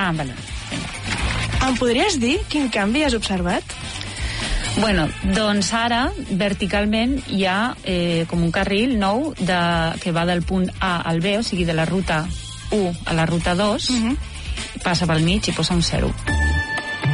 vale. Em podries dir quin canvi has observat? Bueno, doncs ara, verticalment, hi ha com un carril nou que va del punt A al B, o sigui, de la ruta 1 a la ruta 2, passa pel mig i posa un 0.